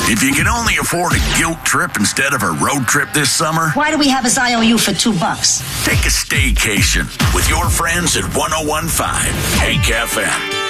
If you can only afford a guilt trip instead of a road trip this summer, Why do we have his IOU for $2? take a staycation with your friends at 101.5 Hank FM.